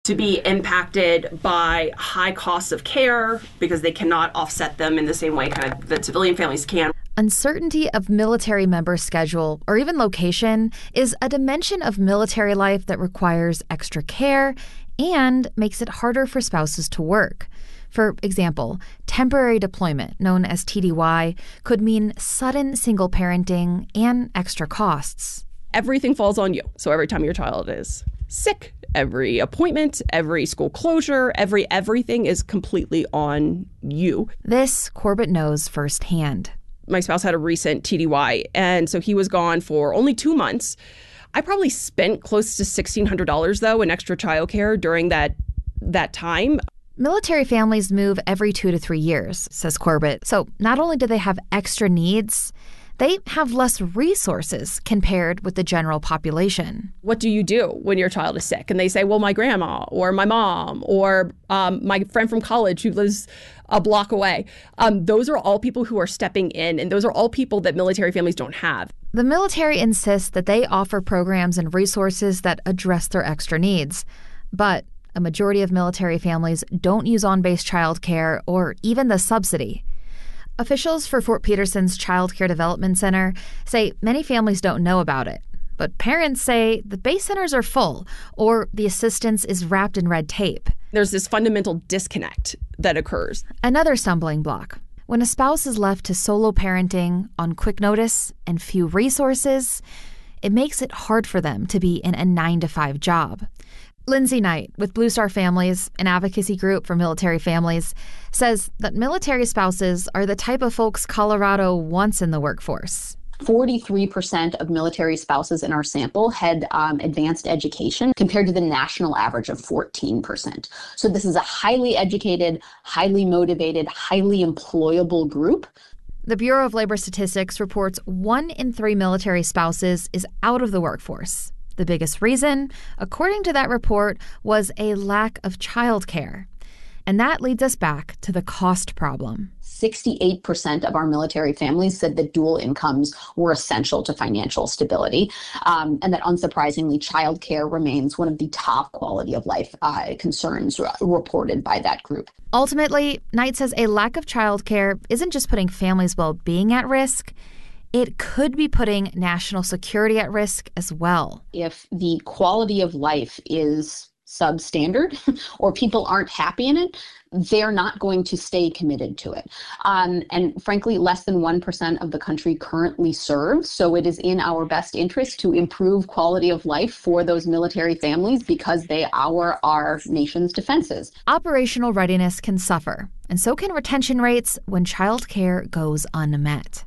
to be impacted by high costs of care because they cannot offset them in the same way kind of that civilian families can. Uncertainty of military members' schedule or even location is a dimension of military life that requires extra care and makes it harder for spouses to work. For example, temporary deployment, known as TDY, could mean sudden single parenting and extra costs. Everything falls on you. So every time your child is sick, every appointment, every school closure, everything is completely on you. This Corbett knows firsthand. My spouse had a recent TDY, and so he was gone for only 2 months. I probably spent close to $1,600, though, in extra childcare during that time. Military families move every 2 to 3 years, says Corbett. So not only do they have extra needs, they have less resources compared with the general population. What do you do when your child is sick? And they say, well, my grandma or my mom or my friend from college who lives a block away. Those are all people who are stepping in, and those are all people that military families don't have. The military insists that they offer programs and resources that address their extra needs. But a majority of military families don't use on-base childcare or even the subsidy. Officials for Fort Peterson's Child Care Development Center say many families don't know about it. But parents say the base centers are full or the assistance is wrapped in red tape. There's this fundamental disconnect that occurs. Another stumbling block. When a spouse is left to solo parenting on quick notice and few resources, it makes it hard for them to be in a 9-to-5 job. Lindsay Knight with Blue Star Families, an advocacy group for military families, says that military spouses are the type of folks Colorado wants in the workforce. 43% of military spouses in our sample had advanced education compared to the national average of 14%. So this is a highly educated, highly motivated, highly employable group. The Bureau of Labor Statistics reports 1 in 3 military spouses is out of the workforce. The biggest reason, according to that report, was a lack of childcare. And that leads us back to the cost problem. 68% of our military families said that dual incomes were essential to financial stability, and that unsurprisingly, childcare remains one of the top quality of life concerns reported by that group. Ultimately, Knight says a lack of childcare isn't just putting families' well-being at risk. It could be putting national security at risk as well. If the quality of life is substandard or people aren't happy in it, they're not going to stay committed to it. And frankly, less than 1% of the country currently serves. So it is in our best interest to improve quality of life for those military families because they are our nation's defenses. Operational readiness can suffer, and so can retention rates when childcare goes unmet.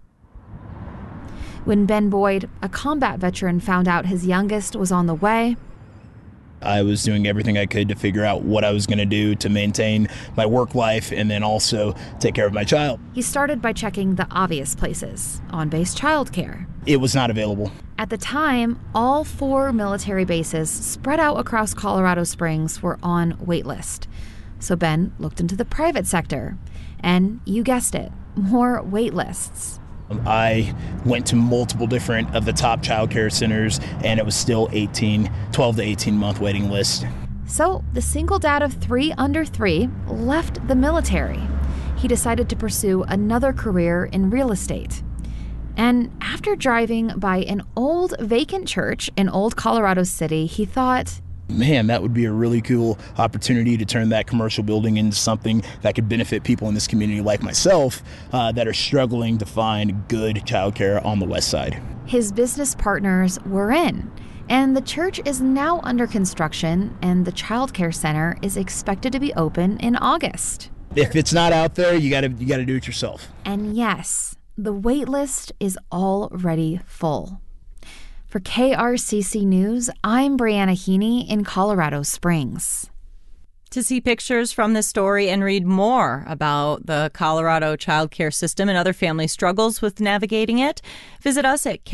When Ben Boyd, a combat veteran, found out his youngest was on the way, I was doing everything I could to figure out what I was going to do to maintain my work life and then also take care of my child. He started by checking the obvious places, on-base childcare. It was not available. At the time, all 4 military bases spread out across Colorado Springs were on wait list. So Ben looked into the private sector, and you guessed it, more wait lists. I went to multiple different of the top childcare centers, and it was still 12 to 18 month waiting list. So the single dad of 3 under 3 left the military. He decided to pursue another career in real estate. And after driving by an old vacant church in Old Colorado City, he thought, man, that would be a really cool opportunity to turn that commercial building into something that could benefit people in this community like myself that are struggling to find good childcare on the west side. His business partners were in, and the church is now under construction, and the childcare center is expected to be open in August. If it's not out there, you gotta do it yourself. And yes, the wait list is already full. For KRCC News, I'm Brianna Heaney in Colorado Springs. To see pictures from this story and read more about the Colorado child care system and other family struggles with navigating it, visit us at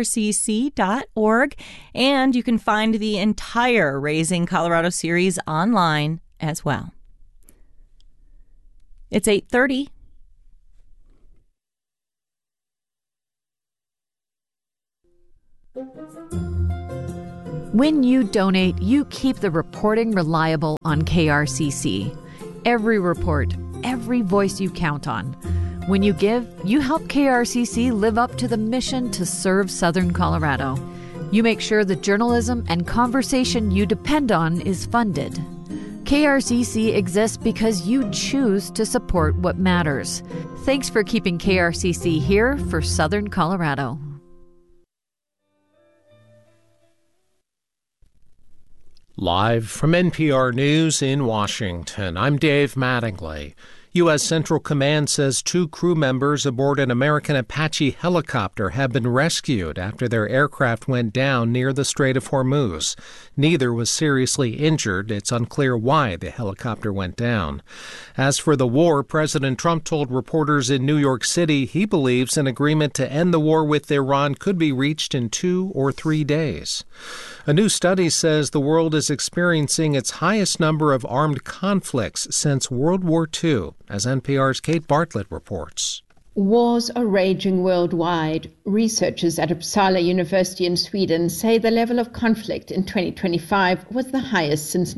krcc.org, and you can find the entire Raising Colorado series online as well. It's 8:30. When you donate, you keep the reporting reliable on KRCC. Every report, every voice you count on. When you give, you help KRCC live up to the mission to serve Southern Colorado. You make sure the journalism and conversation you depend on is funded. KRCC exists because you choose to support what matters. Thanks for keeping KRCC here for Southern Colorado. Live from NPR News in Washington, I'm Dave Mattingly. U.S. Central Command says 2 crew members aboard an American Apache helicopter have been rescued after their aircraft went down near the Strait of Hormuz. Neither was seriously injured. It's unclear why the helicopter went down. As for the war, President Trump told reporters in New York City he believes an agreement to end the war with Iran could be reached in 2 or 3 days. A new study says the world is experiencing its highest number of armed conflicts since World War II, as NPR's Kate Bartlett reports. Wars are raging worldwide. Researchers at Uppsala University in Sweden say the level of conflict in 2025 was the highest since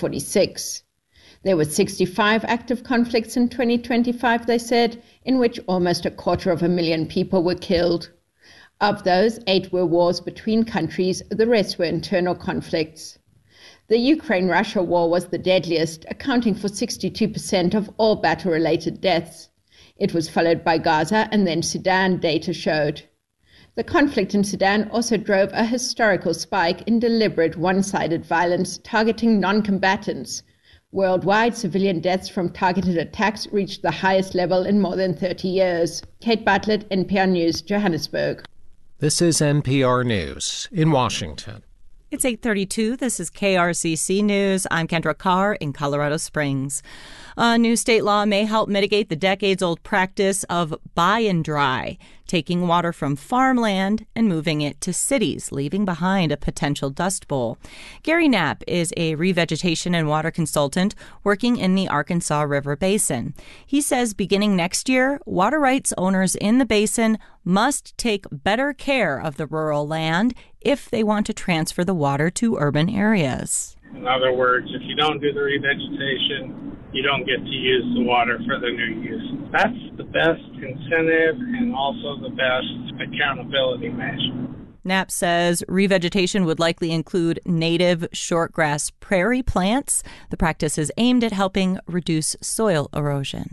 1946. There were 65 active conflicts in 2025, they said, in which almost 250,000 people were killed. Of those, 8 were wars between countries, the rest were internal conflicts. The Ukraine-Russia war was the deadliest, accounting for 62% of all battle-related deaths. It was followed by Gaza and then Sudan, data showed. The conflict in Sudan also drove a historical spike in deliberate one-sided violence targeting non-combatants. Worldwide, civilian deaths from targeted attacks reached the highest level in more than 30 years. Kate Bartlett, NPR News, Johannesburg. This is NPR News in Washington. It's 8:32. This is KRCC News. I'm Kendra Carr in Colorado Springs. A new state law may help mitigate the decades-old practice of buy and dry, taking water from farmland and moving it to cities, leaving behind a potential dust bowl. Gary Knapp is a revegetation and water consultant working in the Arkansas River Basin. He says beginning next year, water rights owners in the basin must take better care of the rural land if they want to transfer the water to urban areas. In other words, if you don't do the revegetation, you don't get to use the water for the new use. That's the best incentive and also the best accountability measure. Knapp says revegetation would likely include native shortgrass prairie plants. The practice is aimed at helping reduce soil erosion.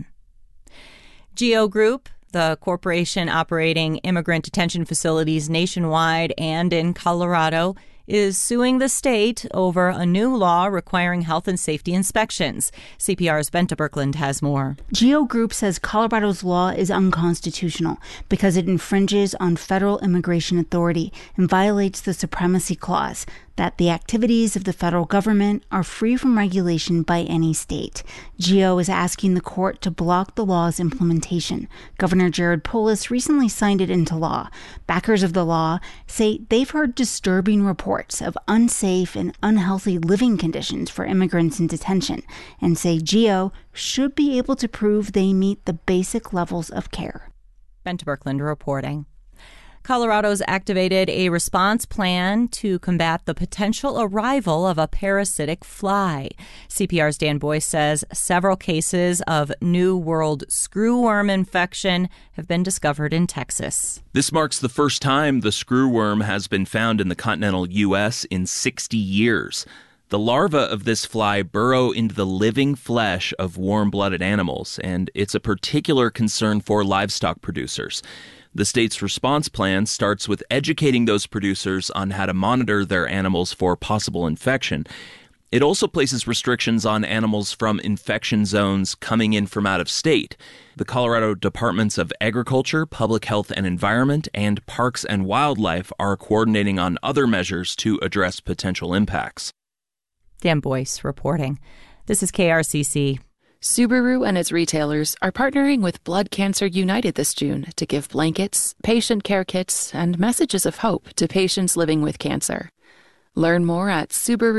GEO Group, the corporation operating immigrant detention facilities nationwide and in Colorado, is suing the state over a new law requiring health and safety inspections. CPR's Benta Birkeland has more. GEO Group says Colorado's law is unconstitutional because it infringes on federal immigration authority and violates the Supremacy Clause, that the activities of the federal government are free from regulation by any state. GEO is asking the court to block the law's implementation. Governor Jared Polis recently signed it into law. Backers of the law say they've heard disturbing reports of unsafe and unhealthy living conditions for immigrants in detention and say GEO should be able to prove they meet the basic levels of care. Benta Birkeland reporting. Colorado's activated a response plan to combat the potential arrival of a parasitic fly. CPR's Dan Boyce says several cases of New World screwworm infection have been discovered in Texas. This marks the first time the screwworm has been found in the continental U.S. in 60 years. The larvae of this fly burrow into the living flesh of warm-blooded animals, and it's a particular concern for livestock producers. The state's response plan starts with educating those producers on how to monitor their animals for possible infection. It also places restrictions on animals from infection zones coming in from out of state. The Colorado Departments of Agriculture, Public Health and Environment, and Parks and Wildlife are coordinating on other measures to address potential impacts. Dan Boyce reporting. This is KRCC. Subaru and its retailers are partnering with Blood Cancer United this June to give blankets, patient care kits, and messages of hope to patients living with cancer. Learn more at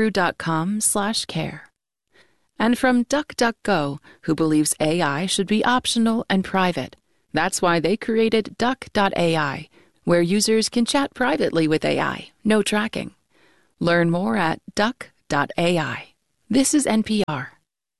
Subaru.com/care. And from DuckDuckGo, who believes AI should be optional and private. That's why they created Duck.ai, where users can chat privately with AI, no tracking. Learn more at duck.ai. This is NPR.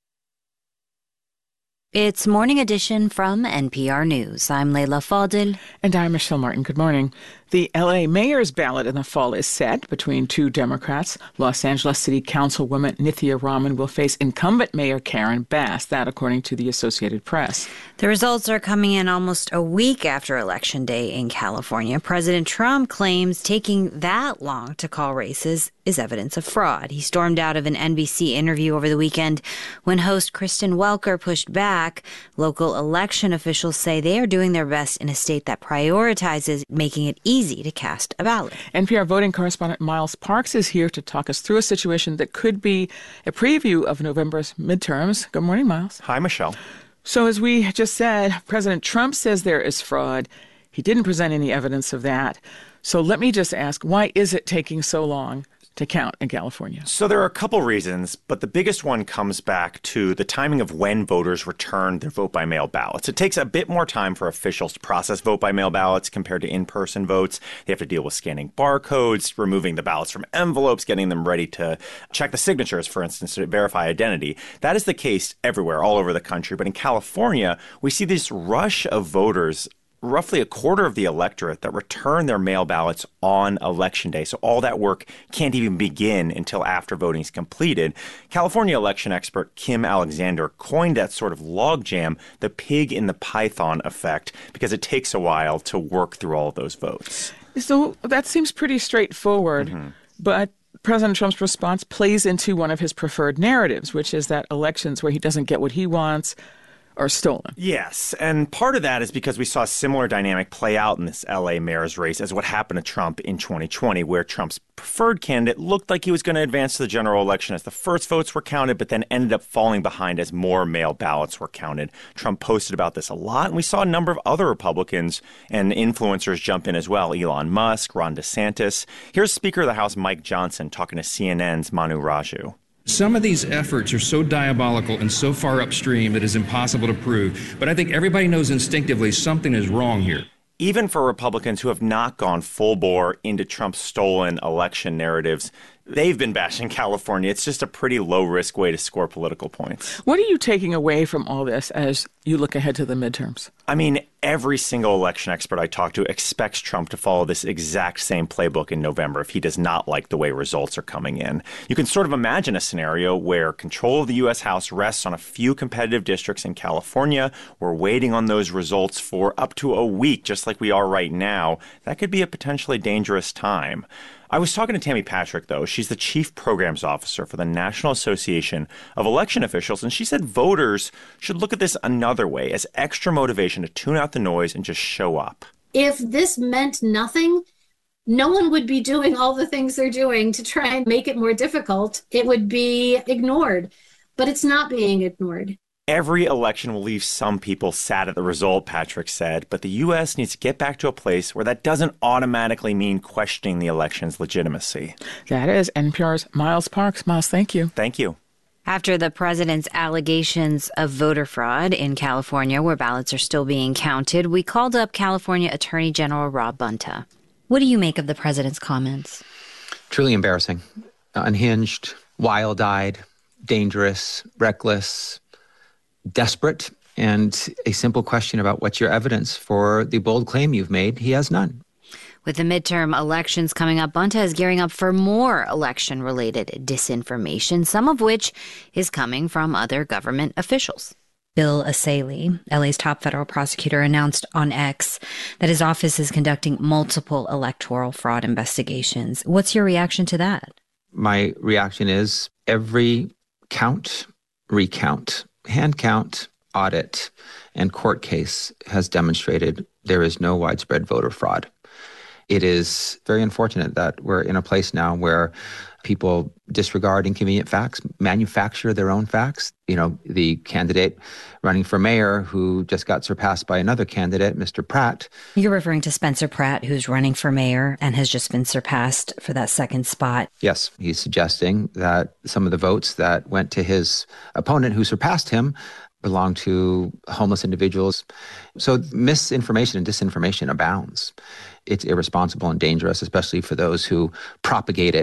It's Morning Edition from NPR News. I'm Leila Fadel. And I'm Michelle Martin. Good morning. The L.A. mayor's ballot in the fall is set between two Democrats. Los Angeles City Councilwoman Nithya Raman will face incumbent Mayor Karen Bass, that according to the Associated Press. The results are coming in almost a week after Election Day in California. President Trump claims taking that long to call races is evidence of fraud. He stormed out of an NBC interview over the weekend when host Kristen Welker pushed back. Local election officials say they are doing their best in a state that prioritizes making it easy to cast a ballot. NPR voting correspondent Miles Parks is here to talk us through a situation that could be a preview of November's midterms. Good morning, Miles. Hi, Michelle. So as we just said, President Trump says there is fraud. He didn't present any evidence of that. So let me just ask, why is it taking so long to count in California? So there are a couple reasons, but the biggest one comes back to the timing of when voters return their vote-by-mail ballots. It takes a bit more time for officials to process vote-by-mail ballots compared to in-person votes. They have to deal with scanning barcodes, removing the ballots from envelopes, getting them ready to check the signatures, for instance, to verify identity. That is the case everywhere, all over the country. But in California, we see this rush of voters, roughly a quarter of the electorate, that return their mail ballots on Election Day. So all that work can't even begin until after voting is completed. California election expert Kim Alexander coined that sort of logjam the pig in the python effect, because it takes a while to work through all of those votes. So that seems pretty straightforward, but President Trump's response plays into one of his preferred narratives, which is that elections where he doesn't get what he wants are stolen. Yes, and part of that is because we saw a similar dynamic play out in this L.A. mayor's race as what happened to Trump in 2020, where Trump's preferred candidate looked like he was going to advance to the general election as the first votes were counted, but then ended up falling behind as more mail ballots were counted. Trump posted about this a lot, and we saw a number of other Republicans and influencers jump in as well. Elon Musk, Ron DeSantis. Here's Speaker of the House Mike Johnson talking to CNN's Manu Raju. Some of these efforts are so diabolical and so far upstream that it's impossible to prove. But I think everybody knows instinctively something is wrong here. Even for Republicans who have not gone full bore into Trump's stolen election narratives, they've been bashing California. It's just a pretty low-risk way to score political points. What are you taking away from all this as you look ahead to the midterms? I mean, every single election expert I talk to expects Trump to follow this exact same playbook in November if he does not like the way results are coming in. You can sort of imagine a scenario where control of the U.S. House rests on a few competitive districts in California. We're waiting on those results for up to a week, just like we are right now. That could be a potentially dangerous time. I was talking to Tammy Patrick, though. She's the Chief Programs Officer for the National Association of Election Officials, and she said voters should look at this another way, as extra motivation to tune out the noise and just show up. If this meant nothing, no one would be doing all the things they're doing to try and make it more difficult. It would be ignored, but it's not being ignored. Every election will leave some people sad at the result, Patrick said, but the U.S. needs to get back to a place where that doesn't automatically mean questioning the election's legitimacy. That is NPR's Miles Parks. Miles, thank you. Thank you. After the president's allegations of voter fraud in California, where ballots are still being counted, we called up California Attorney General Rob Bonta. What do you make of the president's comments? Truly embarrassing, unhinged, wild-eyed, dangerous, reckless, desperate, and a simple question about what's your evidence for the bold claim you've made. He has none. With the midterm elections coming up, Bonta is gearing up for more election-related disinformation, some of which is coming from other government officials. Bill Asalee, LA's top federal prosecutor, announced on X that his office is conducting multiple electoral fraud investigations. What's your reaction to that? My reaction is every count, recount, hand count, audit, and court case has demonstrated there is no widespread voter fraud. It is very unfortunate that we're in a place now where people disregard inconvenient facts, manufacture their own facts. You know, the candidate running for mayor who just got surpassed by another candidate, Mr. Pratt. You're referring to Spencer Pratt, who's running for mayor and has just been surpassed for that second spot. Yes, he's suggesting that some of the votes that went to his opponent who surpassed him belong to homeless individuals. So misinformation and disinformation abounds. It's irresponsible and dangerous, especially for those who propagate it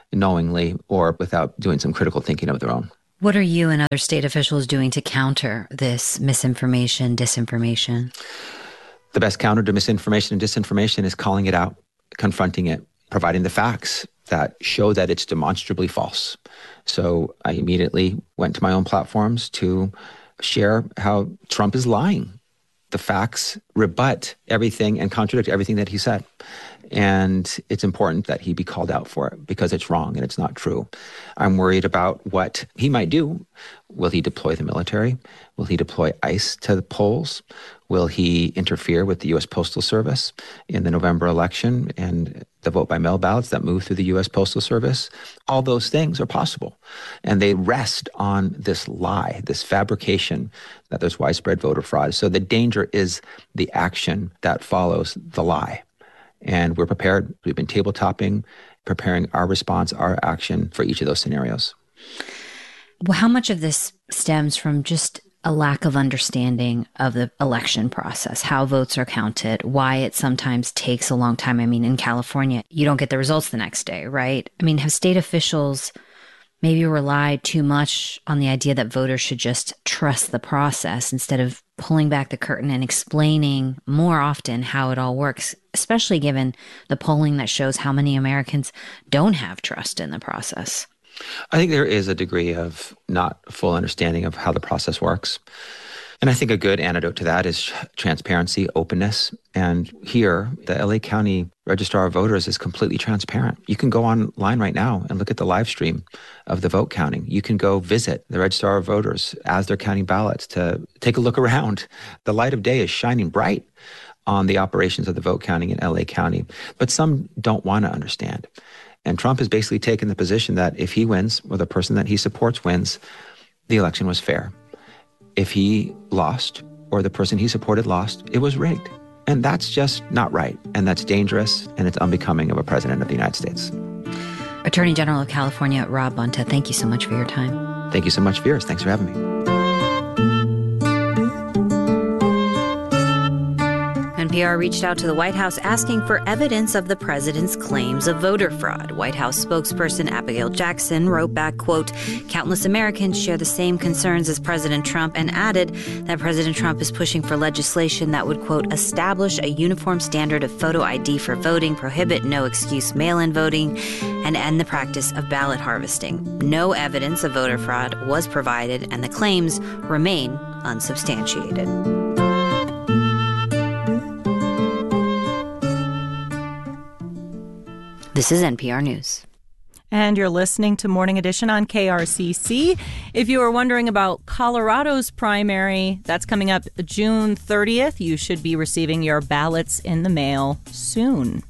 knowingly or without doing some critical thinking of their own. What are you and other state officials doing to counter this misinformation, disinformation? The best counter to misinformation and disinformation is calling it out, confronting it, providing the facts that show that it's demonstrably false. So I immediately went to my own platforms to share how Trump is lying. The facts rebut everything and contradict everything that he said. And it's important that he be called out for it because it's wrong and it's not true. I'm worried about what he might do. Will he deploy the military? Will he deploy ICE to the polls? Will he interfere with the U.S. Postal Service in the November election and the vote-by-mail ballots that move through the U.S. Postal Service? All those things are possible. And they rest on this lie, this fabrication that there's widespread voter fraud. So the danger is the action that follows the lie. And we're prepared. We've been tabletopping, preparing our response, our action for each of those scenarios. Well, how much of this stems from just a lack of understanding of the election process, how votes are counted, why it sometimes takes a long time? I mean, in California, you don't get the results the next day, right? I mean, have state officials maybe relied too much on the idea that voters should just trust the process instead of pulling back the curtain and explaining more often how it all works, especially given the polling that shows how many Americans don't have trust in the process? I think there is a degree of not full understanding of how the process works. And I think a good antidote to that is transparency, openness. And here, the LA County Registrar of Voters is completely transparent. You can go online right now and look at the live stream of the vote counting. You can go visit the Registrar of Voters as they're counting ballots to take a look around. The light of day is shining bright on the operations of the vote counting in LA County. But some don't want to understand. And Trump has basically taken the position that if he wins, or the person that he supports wins, the election was fair. If he lost, or the person he supported lost, it was rigged. And that's just not right. And that's dangerous, and it's unbecoming of a president of the United States. Attorney General of California, Rob Bonta, thank you so much for your time. Thank you so much, Veers. Thanks for having me. NPR reached out to the White House asking for evidence of the president's claims of voter fraud. White House spokesperson Abigail Jackson wrote back, quote, "Countless Americans share the same concerns as President Trump," and added that President Trump is pushing for legislation that would, quote, "establish a uniform standard of photo ID for voting, prohibit no-excuse mail-in voting, and end the practice of ballot harvesting." No evidence of voter fraud was provided, and the claims remain unsubstantiated. This is NPR News. And you're listening to Morning Edition on KRCC. If you were wondering about Colorado's primary, that's coming up June 30th. You should be receiving your ballots in the mail soon.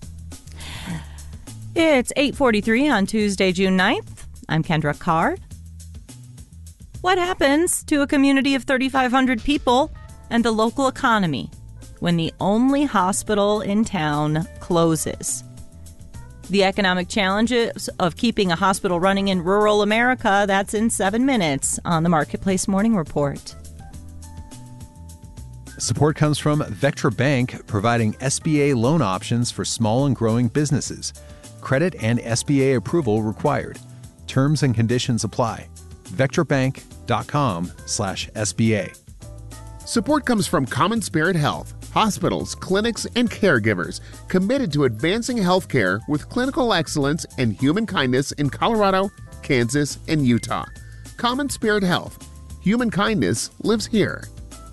It's 8:43 on Tuesday, June 9th. I'm Kendra Carr. What happens to a community of 3,500 people and the local economy when the only hospital in town closes? The economic challenges of keeping a hospital running in rural America, that's in 7 minutes on the Marketplace Morning Report. Support comes from Vectra Bank, providing SBA loan options for small and growing businesses. Credit and SBA approval required. Terms and conditions apply. VectraBank.com/SBA. Support comes from Common Spirit Health, hospitals, clinics, and caregivers committed to advancing healthcare with clinical excellence and human kindness in Colorado, Kansas, and Utah. Common Spirit Health. Human kindness lives here.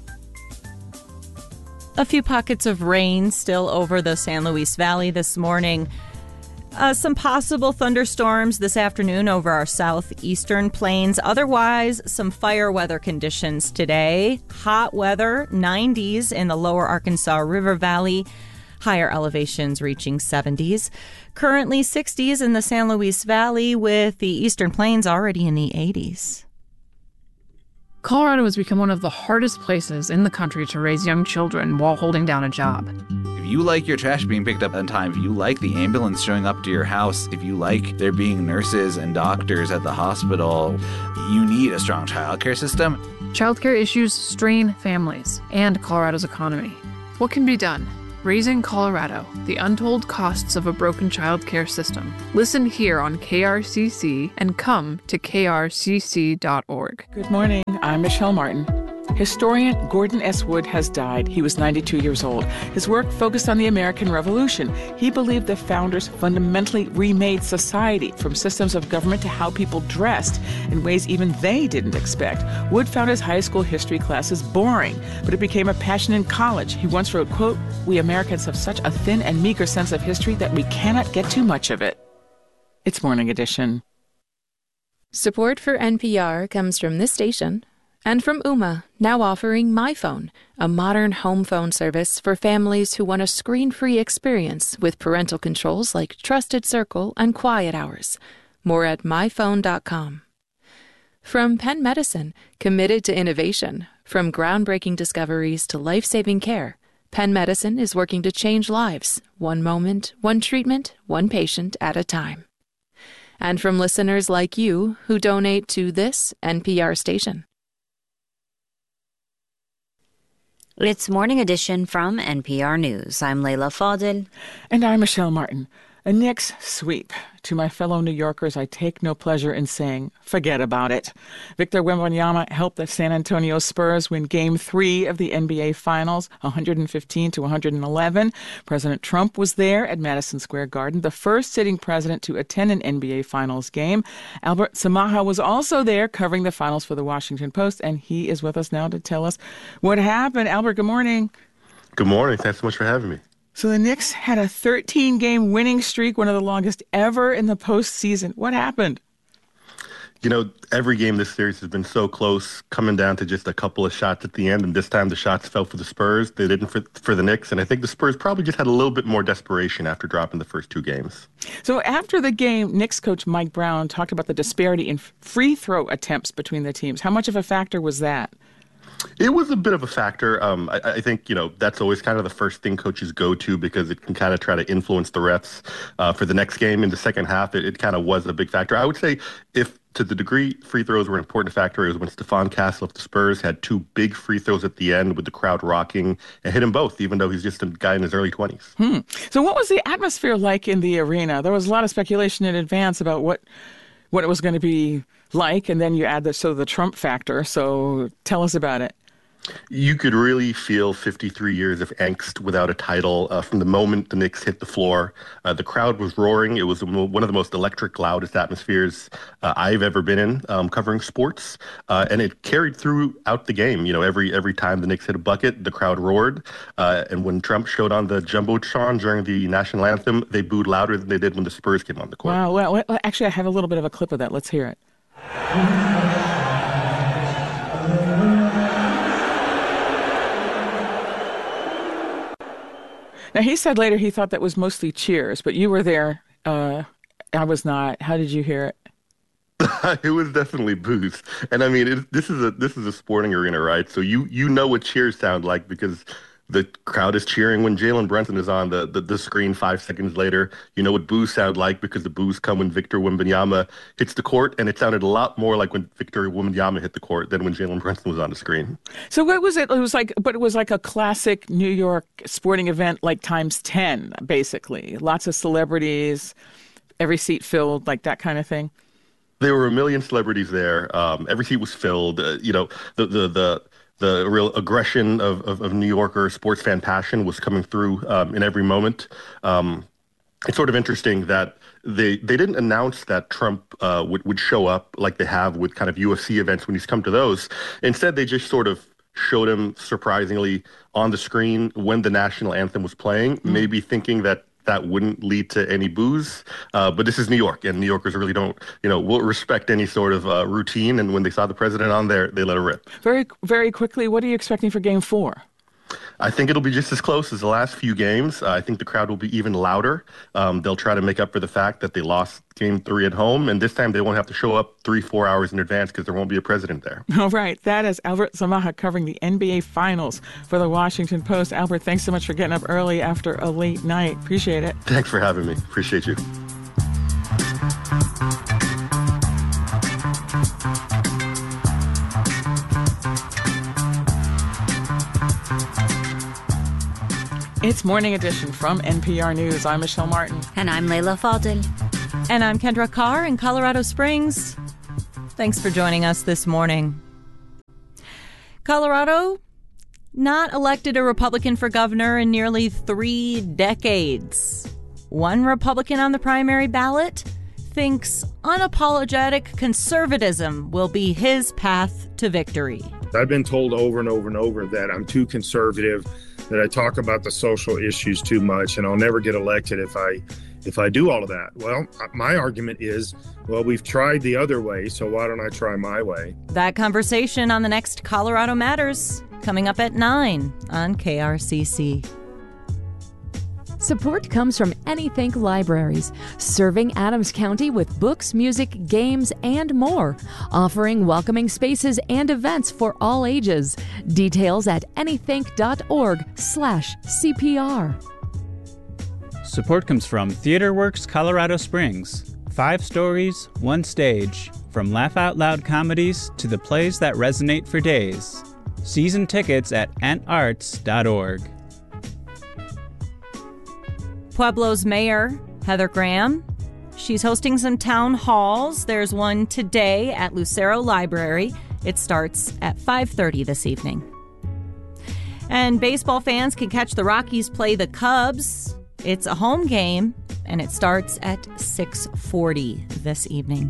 A few pockets of rain still over the San Luis Valley this morning. Some possible thunderstorms this afternoon over our southeastern plains. Otherwise, some fire weather conditions today. Hot weather, 90s in the lower Arkansas River Valley. Higher elevations reaching 70s. Currently 60s in the San Luis Valley, with the eastern plains already in the 80s. Colorado has become one of the hardest places in the country to raise young children while holding down a job. If you like your trash being picked up on time, if you like the ambulance showing up to your house, if you like there being nurses and doctors at the hospital, you need a strong childcare system. Childcare issues strain families and Colorado's economy. What can be done? Raising Colorado, the untold costs of a broken child care system. Listen here on KRCC and come to krcc.org. Good morning. I'm Michelle Martin. Historian Gordon S. Wood has died. He was 92 years old. His work focused on the American Revolution. He believed the founders fundamentally remade society, from systems of government to how people dressed, in ways even they didn't expect. Wood found his high school history classes boring, but it became a passion in college. He once wrote, quote, "We Americans have such a thin and meager sense of history that we cannot get too much of it." It's Morning Edition. Support for NPR comes from this station and from Ooma, now offering MyPhone, a modern home phone service for families who want a screen-free experience with parental controls like Trusted Circle and Quiet Hours. More at myphone.com. From Penn Medicine, committed to innovation. From groundbreaking discoveries to life-saving care, Penn Medicine is working to change lives, one moment, one treatment, one patient at a time. And from listeners like you who donate to this NPR station. It's Morning Edition from NPR News. I'm Leila Fadel. And I'm Michelle Martin. A Knicks sweep. To my fellow New Yorkers, I take no pleasure in saying, forget about it. Victor Wembanyama helped the San Antonio Spurs win Game 3 of the NBA Finals, 115-111. President Trump was there at Madison Square Garden, the first sitting president to attend an NBA Finals game. Albert Samaha was also there covering the finals for the Washington Post, and he is with us now to tell us what happened. Albert, good morning. Good morning. Thanks so much for having me. So the Knicks had a 13-game winning streak, one of the longest ever in the postseason. What happened? You know, every game this series has been so close, coming down to just a couple of shots at the end, and this time the shots fell for the Spurs. They didn't for the Knicks, and I think the Spurs probably just had a little bit more desperation after dropping the first two games. So after the game, Knicks coach Mike Brown talked about the disparity in free throw attempts between the teams. How much of a factor was that? It was a bit of a factor. I think, that's always kind of the first thing coaches go to because it can kind of try to influence the refs for the next game. In the second half, it kind of was a big factor. I would say if to the degree free throws were an important factor, it was when Stephon Castle of the Spurs had two big free throws at the end with the crowd rocking and hit him both, even though he's just a guy in his early 20s. So what was the atmosphere like in the arena? There was a lot of speculation in advance about what it was going to be like, and then you add the Trump factor. So tell us about it. You could really feel 53 years of angst without a title from the moment the Knicks hit the floor. The crowd was roaring. It was one of the most electric, loudest atmospheres I've ever been in covering sports. And it carried throughout the game. Every time the Knicks hit a bucket, the crowd roared. And when Trump showed on the Jumbotron during the national anthem, they booed louder than they did when the Spurs came on the court. Wow. Well, actually, I have a little bit of a clip of that. Let's hear it. Now, he said later he thought that was mostly cheers, but you were there. I was not. How did you hear it? It was definitely boos. And I mean, this is a sporting arena, right? So you know what cheers sound like because the crowd is cheering when Jalen Brunson is on the screen 5 seconds later. You know what boos sound like because the boos come when Victor Wembanyama hits the court, and it sounded a lot more like when Victor Wembanyama hit the court than when Jalen Brunson was on the screen. So what was it? It was like a classic New York sporting event, like times 10, basically. Lots of celebrities, every seat filled, like that kind of thing. There were a million celebrities there. Every seat was filled. The real aggression of New Yorker sports fan passion was coming through in every moment. It's sort of interesting that they didn't announce that Trump would show up like they have with kind of UFC events when he's come to those. Instead, they just sort of showed him surprisingly on the screen when the national anthem was playing, maybe thinking that wouldn't lead to any boos. But this is New York, and New Yorkers really don't, will respect any sort of routine. And when they saw the president on there, they let it rip. Very, very quickly, what are you expecting for Game 4? I think it'll be just as close as the last few games. I think the crowd will be even louder. They'll try to make up for the fact that they lost Game 3 at home, and this time they won't have to show up 3-4 hours in advance because there won't be a president there. All right. That is Albert Samaha covering the NBA Finals for the Washington Post. Albert, thanks so much for getting up early after a late night. Appreciate it. Thanks for having me. Appreciate you. It's Morning Edition from NPR News. I'm Michelle Martin. And I'm Layla Fadel. And I'm Kendra Carr in Colorado Springs. Thanks for joining us this morning. Colorado not elected a Republican for governor in nearly 3 decades. One Republican on the primary ballot thinks unapologetic conservatism will be his path to victory. I've been told over and over and over that I'm too conservative, that I talk about the social issues too much, and I'll never get elected if I do all of that. Well, my argument is, well, we've tried the other way, so why don't I try my way? That conversation on the next Colorado Matters, coming up at 9 on KRCC. Support comes from Anythink Libraries, serving Adams County with books, music, games, and more, offering welcoming spaces and events for all ages. Details at anythink.org/CPR. Support comes from TheaterWorks Colorado Springs. 5 stories, 1 stage. From laugh out loud comedies to the plays that resonate for days. Season tickets at antarts.org. Pueblo's mayor, Heather Graham, she's hosting some town halls. There's one today at Lucero Library. It starts at 5:30 this evening. And baseball fans can catch the Rockies play the Cubs. It's a home game, and it starts at 6:40 this evening.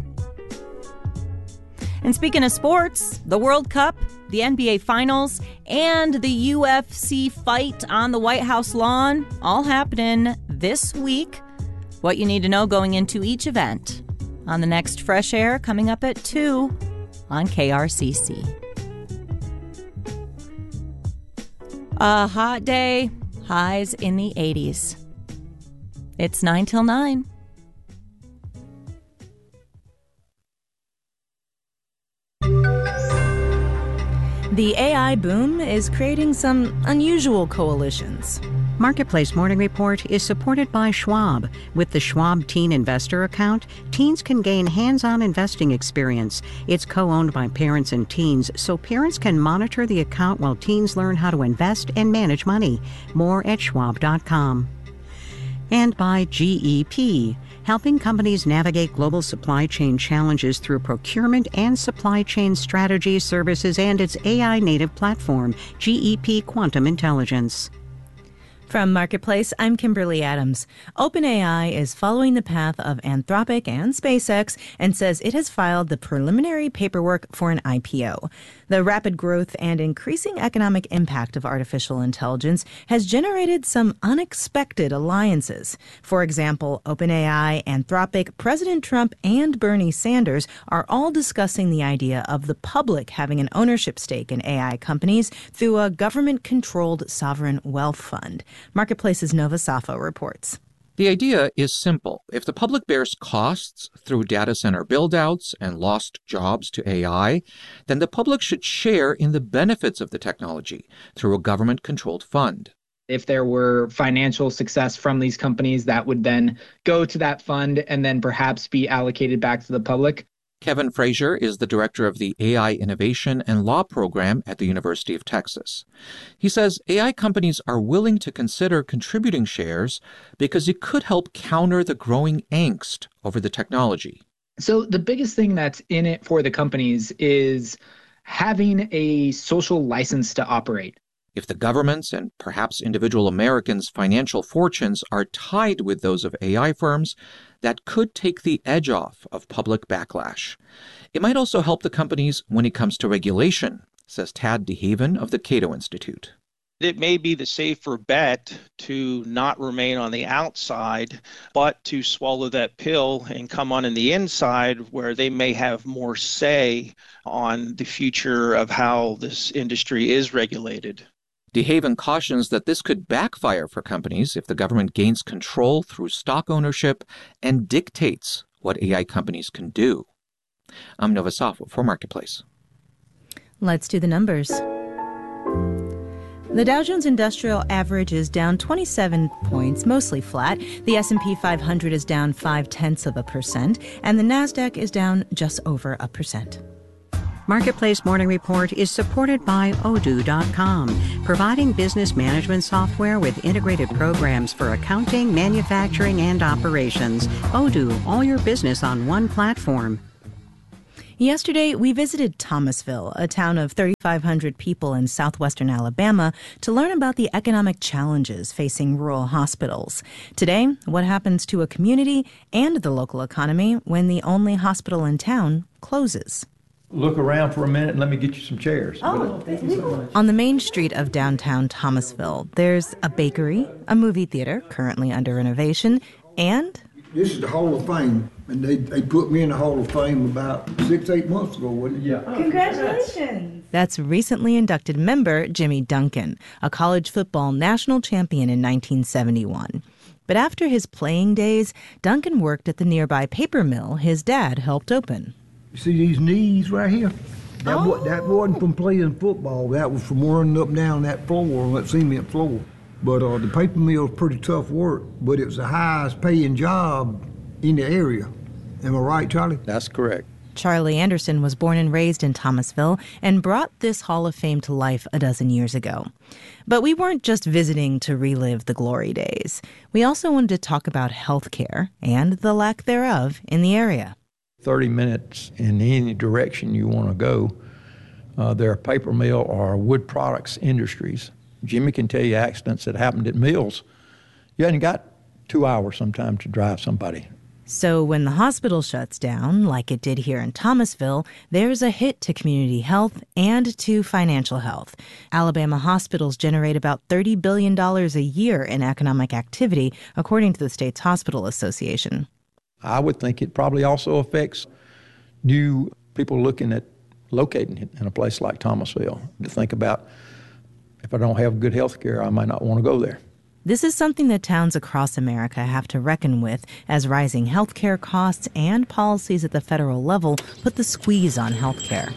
And speaking of sports, the World Cup, the NBA Finals, and the UFC fight on the White House lawn, all happening this week. What you need to know going into each event on the next Fresh Air, coming up at 2 on KRCC. A hot day, highs in the 80s. It's 9 till 9. The AI boom is creating some unusual coalitions. Marketplace Morning Report is supported by Schwab. With the Schwab Teen Investor account, teens can gain hands-on investing experience. It's co-owned by parents and teens, so parents can monitor the account while teens learn how to invest and manage money. More at schwab.com. And by GEP, helping companies navigate global supply chain challenges through procurement and supply chain strategy services and its AI-native platform, GEP Quantum Intelligence. From Marketplace, I'm Kimberly Adams. OpenAI is following the path of Anthropic and SpaceX and says it has filed the preliminary paperwork for an IPO. The rapid growth and increasing economic impact of artificial intelligence has generated some unexpected alliances. For example, OpenAI, Anthropic, President Trump, and Bernie Sanders are all discussing the idea of the public having an ownership stake in AI companies through a government-controlled sovereign wealth fund. Marketplace's Nova Safo reports. The idea is simple. If the public bears costs through data center build-outs and lost jobs to AI, then the public should share in the benefits of the technology through a government-controlled fund. If there were financial success from these companies, that would then go to that fund and then perhaps be allocated back to the public. Kevin Frazier is the director of the AI Innovation and Law Program at the University of Texas. He says AI companies are willing to consider contributing shares because it could help counter the growing angst over the technology. So the biggest thing that's in it for the companies is having a social license to operate. If the government's and perhaps individual Americans' financial fortunes are tied with those of AI firms, that could take the edge off of public backlash. It might also help the companies when it comes to regulation, says Tad DeHaven of the Cato Institute. It may be the safer bet to not remain on the outside, but to swallow that pill and come on the inside where they may have more say on the future of how this industry is regulated. DeHaven cautions that this could backfire for companies if the government gains control through stock ownership and dictates what AI companies can do. I'm Nova Safo for Marketplace. Let's do the numbers. The Dow Jones Industrial Average is down 27 points, mostly flat. The S&P 500 is down 0.5%, and the Nasdaq is down just over 1%. Marketplace Morning Report is supported by Odoo.com, providing business management software with integrated programs for accounting, manufacturing, and operations. Odoo, all your business on one platform. Yesterday, we visited Thomasville, a town of 3,500 people in southwestern Alabama, to learn about the economic challenges facing rural hospitals. Today, what happens to a community and the local economy when the only hospital in town closes. Look around for a minute and let me get you some chairs. Thank you so much. On the main street of downtown Thomasville, there's a bakery, a movie theater currently under renovation, and... This is the Hall of Fame, and they put me in the Hall of Fame about 6-8 months ago, wasn't it? Yeah. Congratulations! That's recently inducted member Jimmy Duncan, a college football national champion in 1971. But after his playing days, Duncan worked at the nearby paper mill his dad helped open. You see these knees right here? That wasn't from playing football. That was from running up and down that floor, that cement floor. But the paper mill was pretty tough work, but it was the highest paying job in the area. Am I right, Charlie? That's correct. Charlie Anderson was born and raised in Thomasville and brought this Hall of Fame to life a dozen years ago. But we weren't just visiting to relive the glory days. We also wanted to talk about health care and the lack thereof in the area. 30 minutes in any direction you want to go. There are paper mill or wood products industries. Jimmy can tell you accidents that happened at mills. You hadn't got 2 hours sometimes to drive somebody. So when the hospital shuts down, like it did here in Thomasville, there's a hit to community health and to financial health. Alabama hospitals generate about $30 billion a year in economic activity, according to the state's hospital association. I would think it probably also affects new people looking at locating in a place like Thomasville, to think about, if I don't have good health care, I might not want to go there. This is something that towns across America have to reckon with as rising health care costs and policies at the federal level put the squeeze on health care.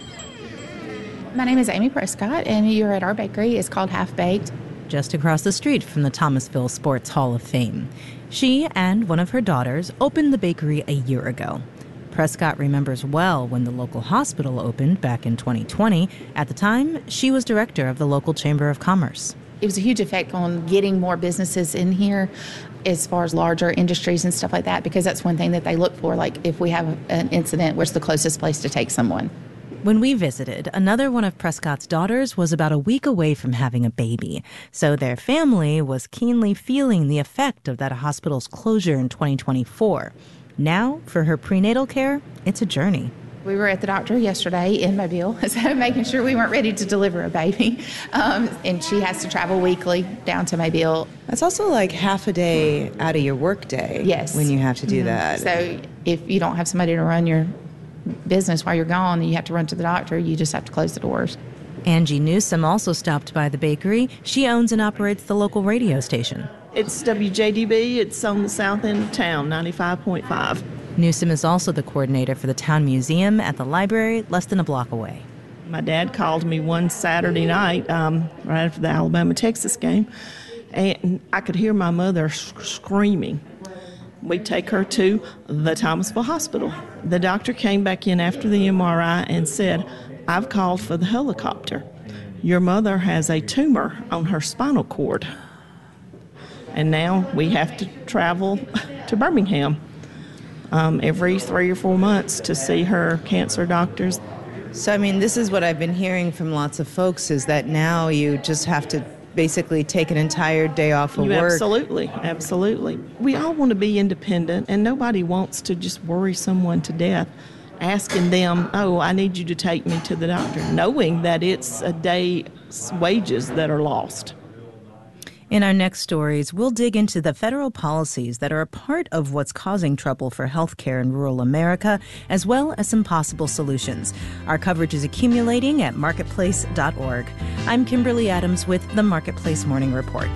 My name is Amy Prescott, and you're at our bakery. It's called Half Baked. Just across the street from the Thomasville Sports Hall of Fame. She and one of her daughters opened the bakery a year ago. Prescott remembers well when the local hospital opened back in 2020. At the time, she was director of the local Chamber of Commerce. It was a huge effect on getting more businesses in here as far as larger industries and stuff like that, because that's one thing that they look for. Like if we have an incident, where's the closest place to take someone? When we visited, another one of Prescott's daughters was about a week away from having a baby. So their family was keenly feeling the effect of that hospital's closure in 2024. Now, for her prenatal care, it's a journey. We were at the doctor yesterday in Mobile, so making sure we weren't ready to deliver a baby. And she has to travel weekly down to Mobile. That's also like half a day out of your work day. Yes. When you have to do that. So if you don't have somebody to run your business while you're gone and you have to run to the doctor, you just have to close the doors. Angie Newsom also stopped by the bakery. She owns and operates the local radio station. It's WJDB. It's on the south end of town, 95.5. Newsom is also the coordinator for the town museum at the library less than a block away. My dad called me one Saturday night right after the Alabama-Texas game, and I could hear my mother screaming. We take her to the Thomasville Hospital. The doctor came back in after the MRI and said, "I've called for the helicopter. Your mother has a tumor on her spinal cord." And now we have to travel to Birmingham every 3 or 4 months to see her cancer doctors. So, I mean, this is what I've been hearing from lots of folks, is that now you just have to basically take an entire day off of work. Absolutely. We all want to be independent, and nobody wants to just worry someone to death, asking them, "Oh, I need you to take me to the doctor," knowing that it's a day's wages that are lost. In our next stories, we'll dig into the federal policies that are a part of what's causing trouble for healthcare in rural America, as well as some possible solutions. Our coverage is accumulating at marketplace.org. I'm Kimberly Adams with the Marketplace Morning Report.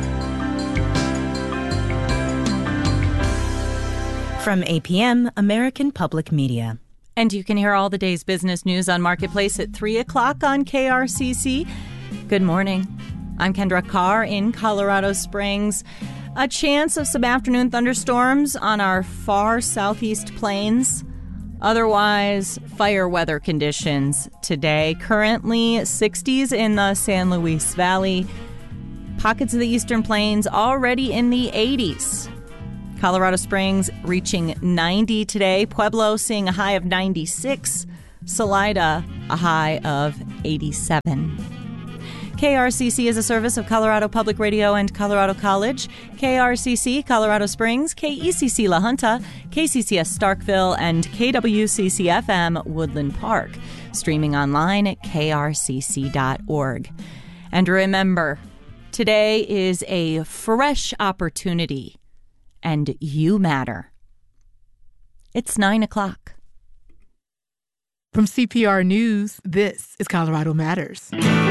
From APM, American Public Media. And you can hear all the day's business news on Marketplace at 3 o'clock on KRCC. Good morning. I'm Kendra Carr in Colorado Springs. A chance of some afternoon thunderstorms on our far southeast plains. Otherwise, fire weather conditions today. Currently 60s in the San Luis Valley. Pockets of the Eastern Plains already in the 80s. Colorado Springs reaching 90 today. Pueblo seeing a high of 96. Salida a high of 87. KRCC is a service of Colorado Public Radio and Colorado College. KRCC Colorado Springs, KECC La Junta, KCCS Starkville, and KWCC-FM Woodland Park. Streaming online at krcc.org. And remember, today is a fresh opportunity, and you matter. It's 9 o'clock. From CPR News, this is Colorado Matters.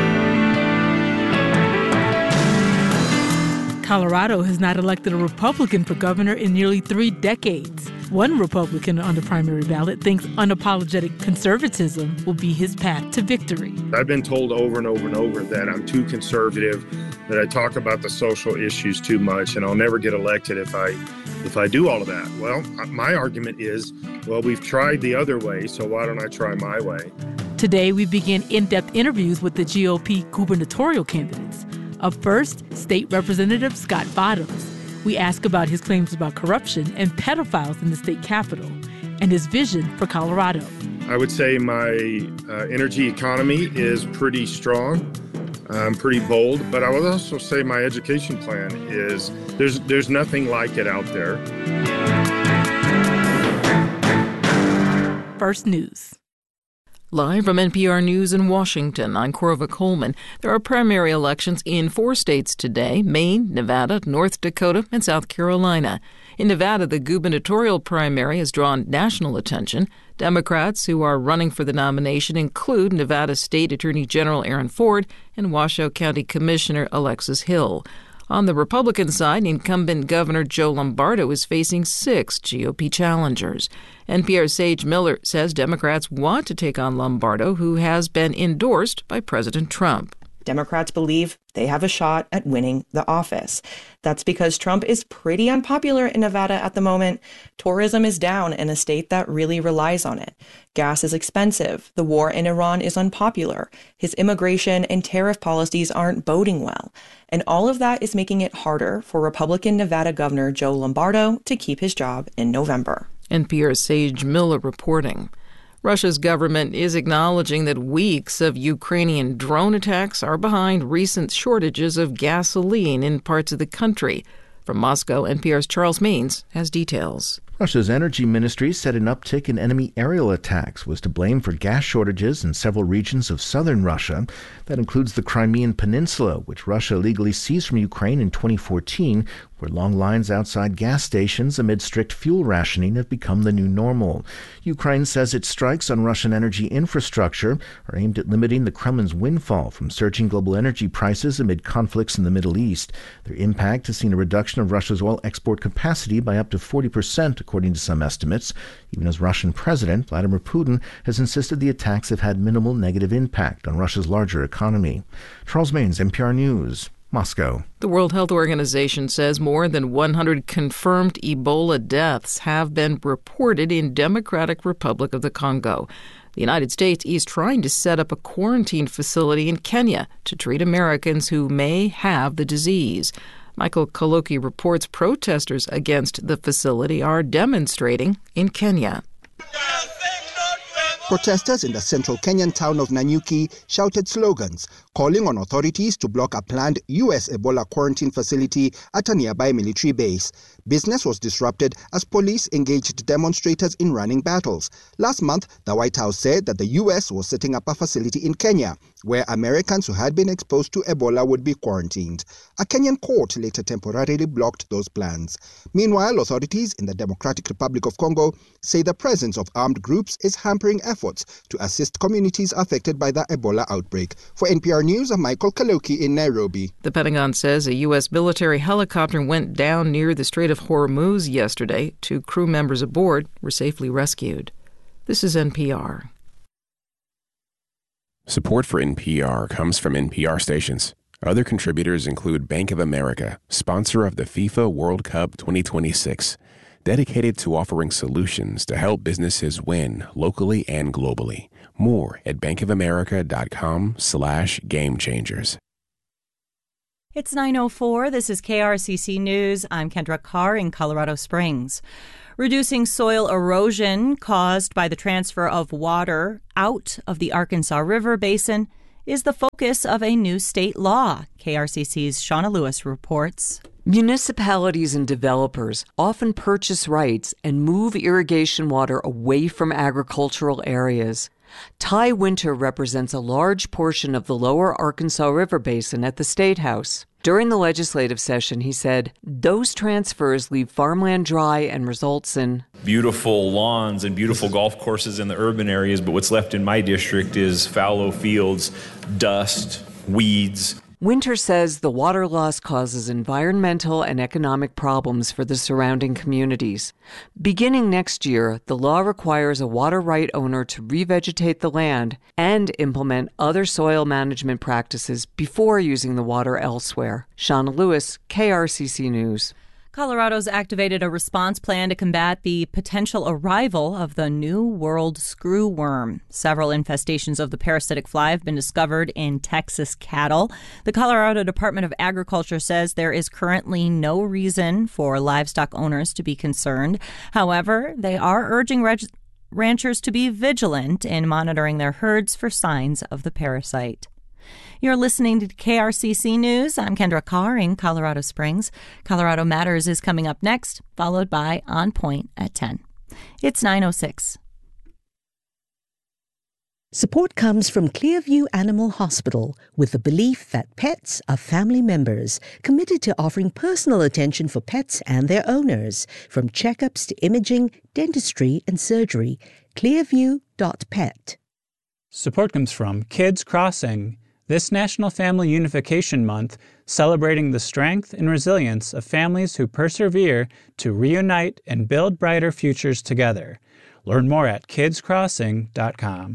Colorado has not elected a Republican for governor in nearly 3 decades. One Republican on the primary ballot thinks unapologetic conservatism will be his path to victory. I've been told over and over and over that I'm too conservative, that I talk about the social issues too much, and I'll never get elected if I do all of that. Well, my argument is, well, we've tried the other way, so why don't I try my way? Today, we begin in-depth interviews with the GOP gubernatorial candidates. Up first, State Representative Scott Bottoms. We ask about his claims about corruption and pedophiles in the state capitol and his vision for Colorado. I would say my energy economy is pretty strong, pretty bold, but I would also say my education plan is, there's nothing like it out there. First News. Live from NPR News in Washington, I'm Corva Coleman. There are primary elections in 4 states today: Maine, Nevada, North Dakota, and South Carolina. In Nevada, the gubernatorial primary has drawn national attention. Democrats who are running for the nomination include Nevada State Attorney General Aaron Ford and Washoe County Commissioner Alexis Hill. On the Republican side, incumbent Governor Joe Lombardo is facing 6 GOP challengers. NPR's Sage Miller says Democrats want to take on Lombardo, who has been endorsed by President Trump. Democrats believe they have a shot at winning the office. That's because Trump is pretty unpopular in Nevada at the moment. Tourism is down in a state that really relies on it. Gas is expensive. The war in Iran is unpopular. His immigration and tariff policies aren't boding well. And all of that is making it harder for Republican Nevada Governor Joe Lombardo to keep his job in November. NPR's Sage Miller reporting. Russia's government is acknowledging that weeks of Ukrainian drone attacks are behind recent shortages of gasoline in parts of the country. From Moscow, NPR's Charles Maines has details. Russia's energy ministry said an uptick in enemy aerial attacks was to blame for gas shortages in several regions of southern Russia. That includes the Crimean Peninsula, which Russia illegally seized from Ukraine in 2014, where long lines outside gas stations amid strict fuel rationing have become the new normal. Ukraine says its strikes on Russian energy infrastructure are aimed at limiting the Kremlin's windfall from surging global energy prices amid conflicts in the Middle East. Their impact has seen a reduction of Russia's oil export capacity by up to 40%, according to some estimates, even as Russian President Vladimir Putin has insisted the attacks have had minimal negative impact on Russia's larger economy. Charles Maines, NPR News, Moscow. The World Health Organization says more than 100 confirmed Ebola deaths have been reported in Democratic Republic of the Congo. The United States is trying to set up a quarantine facility in Kenya to treat Americans who may have the disease. Michael Kaloki reports protesters against the facility are demonstrating in Kenya. Protesters in the central Kenyan town of Nanyuki shouted slogans calling on authorities to block a planned U.S. Ebola quarantine facility at a nearby military base. Business was disrupted as police engaged demonstrators in running battles. Last month, the White House said that the U.S. was setting up a facility in Kenya where Americans who had been exposed to Ebola would be quarantined. A Kenyan court later temporarily blocked those plans. Meanwhile, authorities in the Democratic Republic of Congo say the presence of armed groups is hampering efforts to assist communities affected by the Ebola outbreak. For NPR News, I'm Michael Kaloki in Nairobi. The Pentagon says a U.S. military helicopter went down near the Strait of Hormuz yesterday. 2 crew members aboard were safely rescued. This is NPR. Support for NPR comes from NPR stations. Other contributors include Bank of America, sponsor of the FIFA World Cup 2026, dedicated to offering solutions to help businesses win locally and globally. More at bankofamerica.com/gamechangers. It's 9:04. This is KRCC News. I'm Kendra Carr in Colorado Springs. Reducing soil erosion caused by the transfer of water out of the Arkansas River Basin is the focus of a new state law. KRCC's Shauna Lewis reports. Municipalities and developers often purchase rights and move irrigation water away from agricultural areas. Ty Winter represents a large portion of the lower Arkansas River Basin at the State House. During the legislative session, he said, those transfers leave farmland dry and results in beautiful lawns and beautiful golf courses in the urban areas, but what's left in my district is fallow fields, dust, weeds. Winter says the water loss causes environmental and economic problems for the surrounding communities. Beginning next year, the law requires a water right owner to revegetate the land and implement other soil management practices before using the water elsewhere. Shauna Lewis, KRCC News. Colorado's activated a response plan to combat the potential arrival of the New World screwworm. Several infestations of the parasitic fly have been discovered in Texas cattle. The Colorado Department of Agriculture says there is currently no reason for livestock owners to be concerned. However, they are urging ranchers to be vigilant in monitoring their herds for signs of the parasite. You're listening to KRCC News. I'm Kendra Carr in Colorado Springs. Colorado Matters is coming up next, followed by On Point at 10. It's 9:06. Support comes from Clearview Animal Hospital with the belief that pets are family members, committed to offering personal attention for pets and their owners, from checkups to imaging, dentistry, and surgery. Clearview.pet. Support comes from Kids Crossing. This National Family Unification Month, celebrating the strength and resilience of families who persevere to reunite and build brighter futures together. Learn more at kidscrossing.com.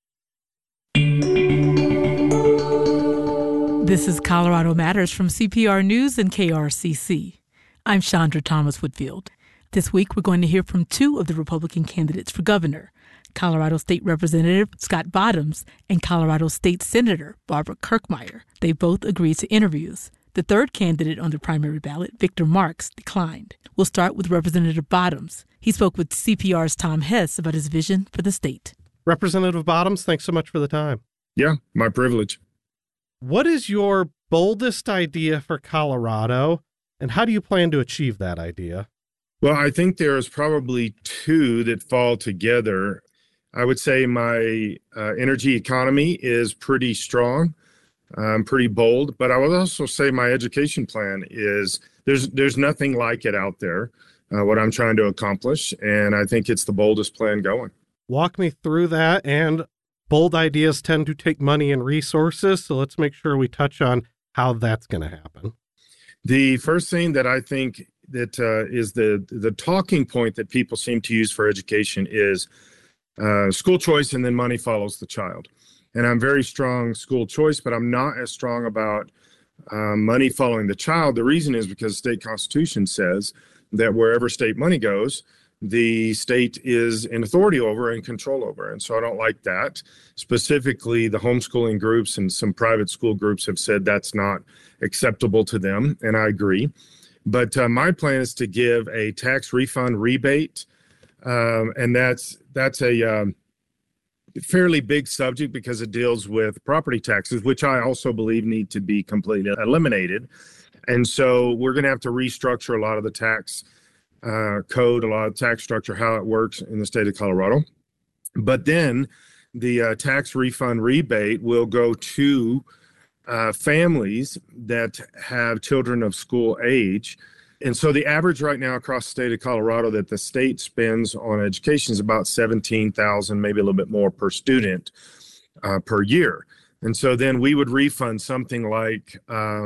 This is Colorado Matters from CPR News and KRCC. I'm Chandra Thomas Whitfield. This week, we're going to hear from two of the Republican candidates for governor, Colorado State Representative Scott Bottoms and Colorado State Senator Barbara Kirkmeyer. They both agreed to interviews. The third candidate on the primary ballot, Victor Marks, declined. We'll start with Representative Bottoms. He spoke with CPR's Tom Hess about his vision for the state. Representative Bottoms, thanks so much for the time. Yeah, my privilege. What is your boldest idea for Colorado, and how do you plan to achieve that idea? Well, I think there's probably two that fall together. I would say my energy economy is pretty strong, pretty bold, but I would also say my education plan is, there's nothing like it out there, what I'm trying to accomplish, and I think it's the boldest plan going. Walk me through that, and bold ideas tend to take money and resources, so let's make sure we touch on how that's going to happen. The first thing that I think that is the talking point that people seem to use for education is school choice, and then money follows the child. And I'm very strong school choice, but I'm not as strong about money following the child. The reason is because the state constitution says that wherever state money goes, the state is in authority over and control over. And so I don't like that. Specifically, the homeschooling groups and some private school groups have said that's not acceptable to them, and I agree. But my plan is to give a tax refund rebate, and that's a fairly big subject because it deals with property taxes, which I also believe need to be completely eliminated. And so we're going to have to restructure a lot of the tax code, a lot of tax structure, how it works in the state of Colorado. But then the tax refund rebate will go to families that have children of school age. And so the average right now across the state of Colorado that the state spends on education is about $17,000, maybe a little bit more per student per year. And so then we would refund something like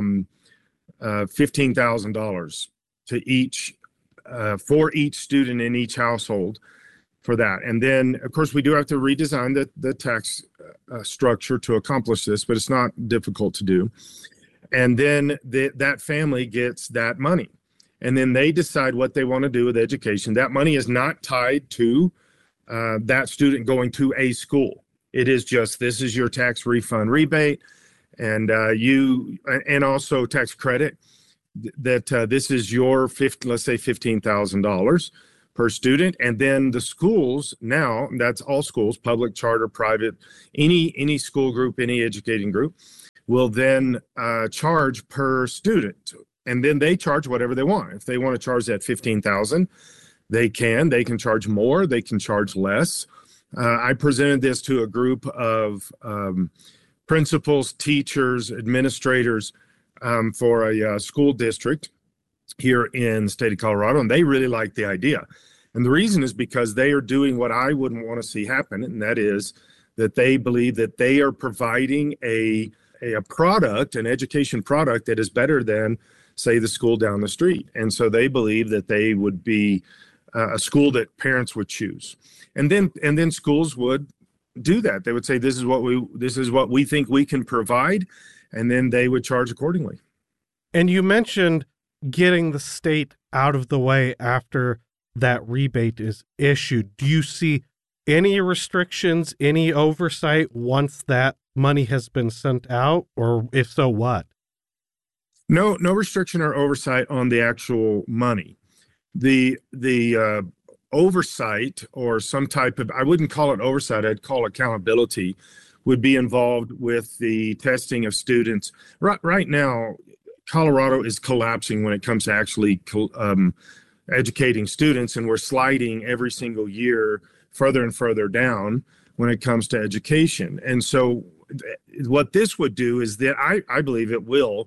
$15,000 to each for each student in each household for that. And then, of course, we do have to redesign the tax structure to accomplish this, but it's not difficult to do. And then that family gets that money. and then they decide what they want to do with education. That money is not tied to that student going to a school. It is just, this is your tax refund rebate, and also tax credit, that this is your let's say $15,000 per student. And then the schools, now that's all schools, public, charter, private, any school group, any educating group, will then charge per student. And then they charge whatever they want. If they want to charge that $15,000, they can charge more, they can charge less. I presented this to a group of principals, teachers, administrators for a school district here in the state of Colorado, and they really like the idea. And the reason is because they are doing what I wouldn't want to see happen, and that is that they believe that they are providing a product, an education product that is better than, say, the school down the street. And so they believe that they would be a school that parents would choose. And then schools would do that. They would say, this is what we think we can provide, and then they would charge accordingly. And you mentioned getting the state out of the way after that rebate is issued. Do you see any restrictions, any oversight once that money has been sent out, or if so, what? No restriction or oversight on the actual money. The oversight, or some type of, I wouldn't call it oversight, I'd call accountability, would be involved with the testing of students. Right now, Colorado is collapsing when it comes to actually educating students, and we're sliding every single year further and further down when it comes to education. And so what this would do is that I believe it will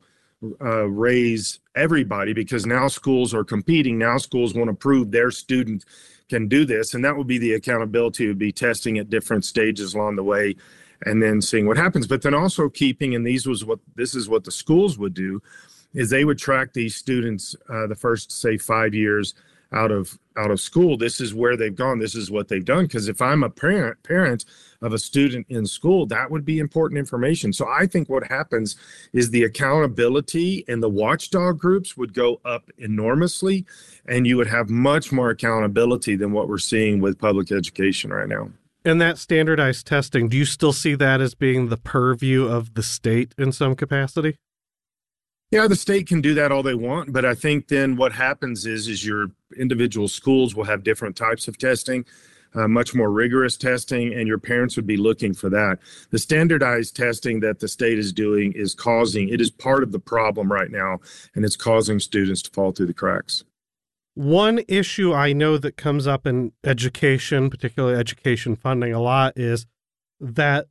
raise everybody, because now schools are competing. Now schools want to prove their students can do this, and that would be the accountability, would be testing at different stages along the way and then seeing what happens. But then also keeping, and this is what the schools would do, is they would track these students the first, say, 5 years out of school. This is where they've gone. This is what they've done. Because if I'm a parent of a student in school, that would be important information. So I think what happens is the accountability and the watchdog groups would go up enormously, and you would have much more accountability than what we're seeing with public education right now. And that standardized testing, do you still see that as being the purview of the state in some capacity? Yeah, the state can do that all they want, but I think then what happens is your individual schools will have different types of testing, much more rigorous testing, and your parents would be looking for that. The standardized testing that the state is doing it is part of the problem right now, and it's causing students to fall through the cracks. One issue I know that comes up in education, particularly education funding, a lot is that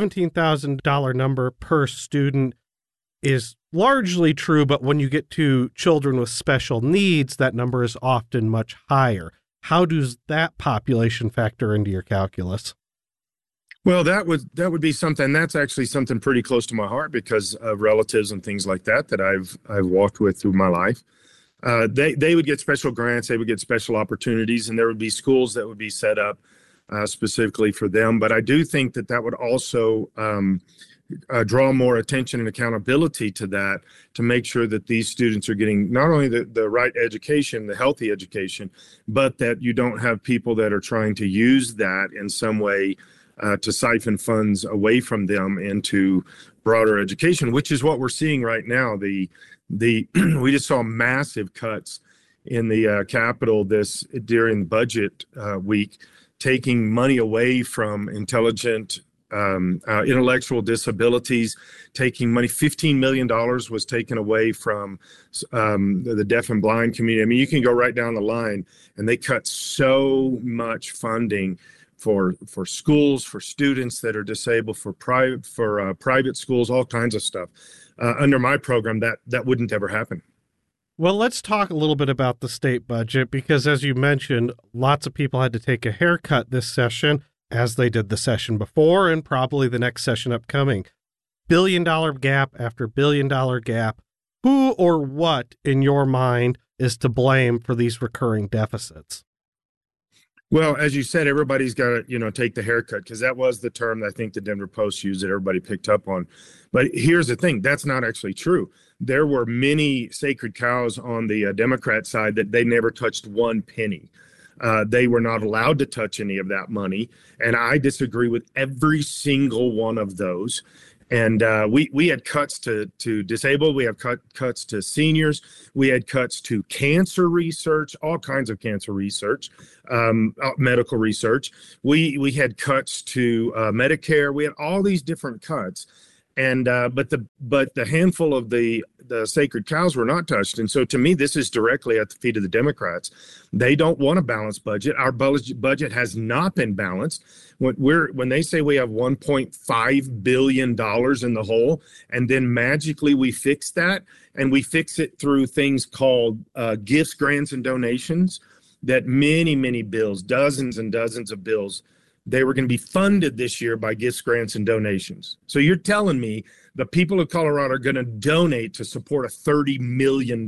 $17,000 number per student is largely true, but when you get to children with special needs, that number is often much higher. How does that population factor into your calculus? Well, that would be something, that's actually something pretty close to my heart, because of relatives and things like that I've walked with through my life. They would get special grants, they would get special opportunities, and there would be schools that would be set up specifically for them. But I do think that would also draw more attention and accountability to that, to make sure that these students are getting not only the right education, the healthy education, but that you don't have people that are trying to use that in some way to siphon funds away from them into broader education, which is what we're seeing right now. We just saw massive cuts in the Capitol during the budget week, taking money away from intellectual disabilities, taking money. $15 million was taken away from the deaf and blind community. I mean, you can go right down the line, and they cut so much funding for schools, for students that are disabled, for private schools, all kinds of stuff. Under my program, that wouldn't ever happen. Well, let's talk a little bit about the state budget, because as you mentioned, lots of people had to take a haircut this session, as they did the session before and probably the next session upcoming. Billion-dollar gap after billion-dollar gap. Who or what, in your mind, is to blame for these recurring deficits? Well, as you said, everybody's got to, take the haircut, because that was the term that I think the Denver Post used that everybody picked up on. But here's the thing, that's not actually true. There were many sacred cows on the Democrat side that they never touched one penny. They were not allowed to touch any of that money. And I disagree with every single one of those. And we had cuts to disabled. We have cuts to seniors. We had cuts to cancer research, all kinds of cancer research, medical research. We had cuts to Medicare. We had all these different cuts. And but the handful of the sacred cows were not touched. And so to me, this is directly at the feet of the Democrats. They don't want a balanced budget. Our budget has not been balanced. When they say we have $1.5 billion in the hole, and then magically we fix that, and we fix it through things called gifts, grants, and donations, that many bills, dozens and dozens of bills, they were going to be funded this year by gifts, grants, and donations. So you're telling me the people of Colorado are going to donate to support a $30 million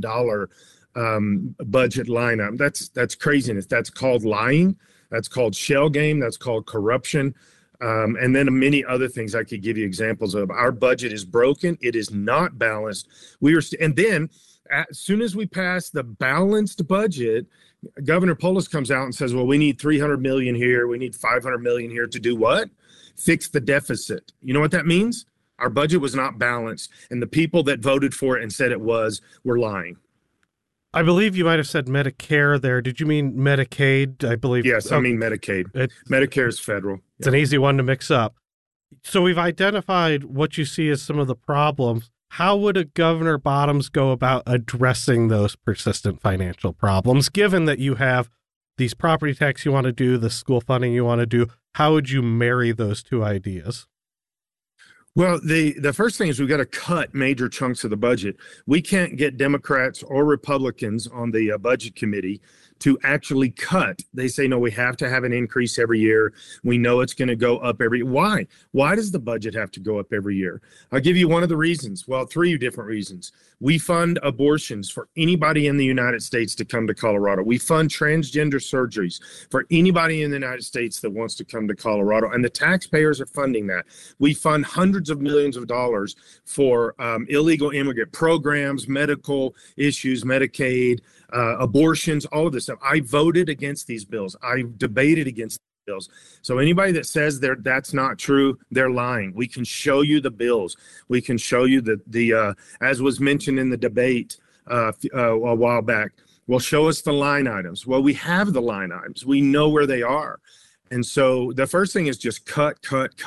budget line item? That's craziness. That's called lying. That's called shell game. That's called corruption. And then many other things I could give you examples of. Our budget is broken. It is not balanced. And then as soon as we pass the balanced budget, Governor Polis comes out and says, well, we need $300 million here. We need $500 million here to do what? Fix the deficit. You know what that means? Our budget was not balanced, and the people that voted for it and said it was were lying. I believe you might have said Medicare there. Did you mean Medicaid? I believe. Yes, I mean Medicaid. Medicare is federal. It's an easy one to mix up. So we've identified what you see as some of the problems. How would a Governor Bottoms go about addressing those persistent financial problems, given that you have these property tax you want to do, the school funding you want to do? How would you marry those two ideas? Well, the first thing is we've got to cut major chunks of the budget. We can't get Democrats or Republicans on the budget committee to actually cut. They say, no, we have to have an increase every year. We know it's going to go up Why? Why does the budget have to go up every year? I'll give you one of the reasons. Well, three different reasons. We fund abortions for anybody in the United States to come to Colorado. We fund transgender surgeries for anybody in the United States that wants to come to Colorado. And the taxpayers are funding that. We fund hundreds of millions of dollars for illegal immigrant programs, medical issues, Medicaid, abortions, all of this stuff. I voted against these bills. I debated against these bills. So anybody that says that's not true, they're lying. We can show you the bills. We can show you the as was mentioned in the debate a while back. Well, show us the line items. Well, we have the line items. We know where they are. And so the first thing is just cut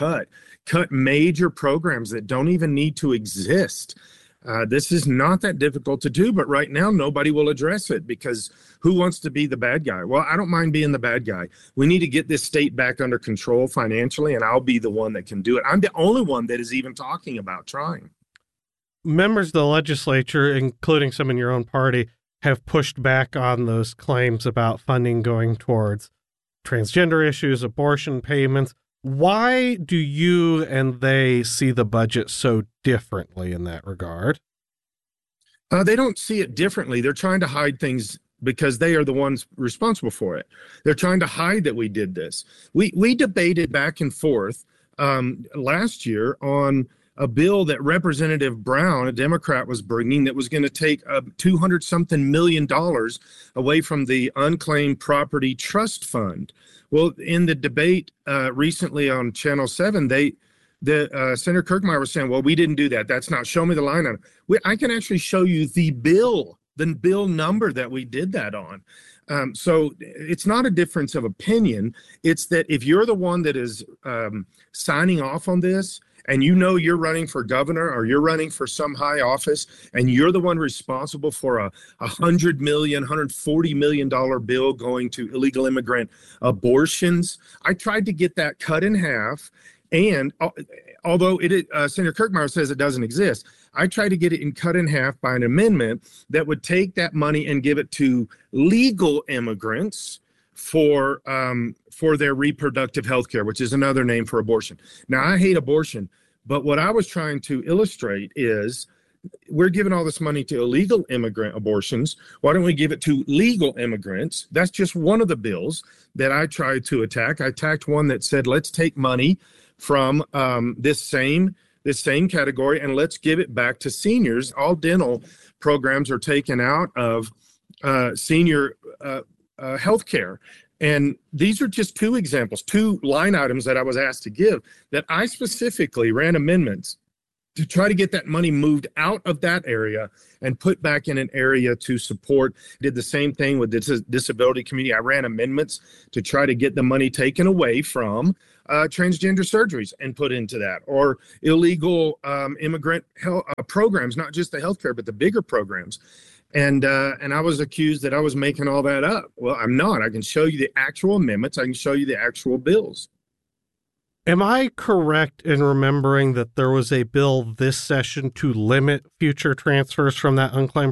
major programs that don't even need to exist. This is not that difficult to do, but right now nobody will address it because who wants to be the bad guy? Well, I don't mind being the bad guy. We need to get this state back under control financially, and I'll be the one that can do it. I'm the only one that is even talking about trying. Members of the legislature, including some in your own party, have pushed back on those claims about funding going towards transgender issues, abortion payments. Why do you and they see the budget so differently in that regard? They don't see it differently. They're trying to hide things because they are the ones responsible for it. They're trying to hide that we did this. We debated back and forth last year on a bill that Representative Brown, a Democrat, was bringing that was going to take $200-something million away from the Unclaimed Property Trust Fund. Well, in the debate recently on Channel 7, Senator Kirkmeyer was saying, well, we didn't do that. That's not, show me the line item. I can actually show you the bill number that we did that on. So it's not a difference of opinion. It's that if you're the one that is signing off on this, and you know you're running for governor or you're running for some high office, and you're the one responsible for a $100 million, $140 million bill going to illegal immigrant abortions. I tried to get that cut in half, and although Senator Kirkmeyer says it doesn't exist, I tried to get it cut in half by an amendment that would take that money and give it to legal immigrants for their reproductive health care, which is another name for abortion. Now, I hate abortion, but what I was trying to illustrate is we're giving all this money to illegal immigrant abortions. Why don't we give it to legal immigrants? That's just one of the bills that I tried to attack. I attacked one that said, let's take money from this same category and let's give it back to seniors. All dental programs are taken out of senior health care. And these are just two examples, two line items that I was asked to give that I specifically ran amendments to try to get that money moved out of that area and put back in an area to support. Did the same thing with the disability community. I ran amendments to try to get the money taken away from transgender surgeries and put into that, or illegal immigrant health programs, not just the healthcare, but the bigger programs. And I was accused that I was making all that up. Well, I'm not. I can show you the actual amendments. I can show you the actual bills. Am I correct in remembering that there was a bill this session to limit future transfers from that unclaimed